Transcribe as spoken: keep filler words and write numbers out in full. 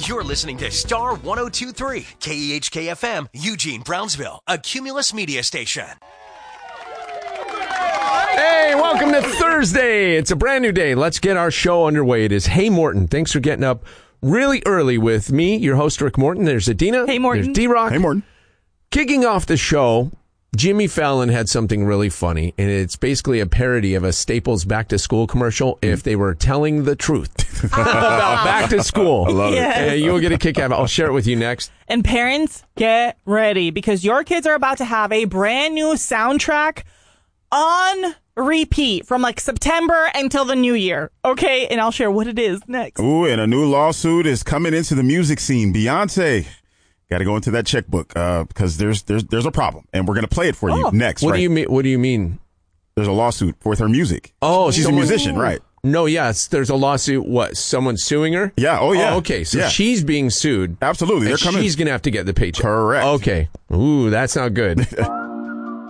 You're listening to Star one oh two point three, K E H K F M, Eugene, Brownsville, a Cumulus media station. Hey, welcome to Thursday. It's a brand new day. Let's get our show underway. It is Hey Morton. Thanks for getting up really early with me, your host, Rick Morton. There's Adina. Hey, Morton. There's D-Rock. Hey, Morton. Kicking off the show, Jimmy Fallon had something really funny, and it's basically a parody of a Staples back-to-school commercial if they were telling the truth about back to school. I love Yes. it. Uh, you'll get a kick out of it. I'll share it with you next. And parents, get ready because your kids are about to have a brand new soundtrack on repeat from like September until the new year. Okay, and I'll share what it is next. Ooh, and a new lawsuit is coming into the music scene. Beyonce. Got to go into that checkbook uh, because there's there's there's a problem, and we're gonna play it for Oh. you next. What right? do you mean? What do you mean? There's a lawsuit with her music. Oh, she's someone- a musician, right? No, yes, there's a lawsuit. What? Someone suing her? Yeah. Oh, yeah. Oh, okay, so Yeah. she's being sued. Absolutely. They're And coming. she's gonna have to get the paycheck. Correct. Okay. Ooh, that's not good.